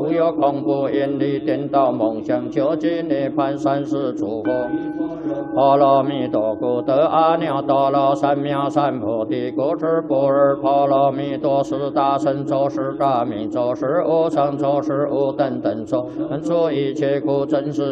无有恐怖引力颠倒梦想究竟涅槃三世诸佛。波罗蜜多故得阿耨多罗三藐三菩提，故知般若波罗蜜多是大乘咒是大明咒是无上咒是无等等咒，能除一切苦真实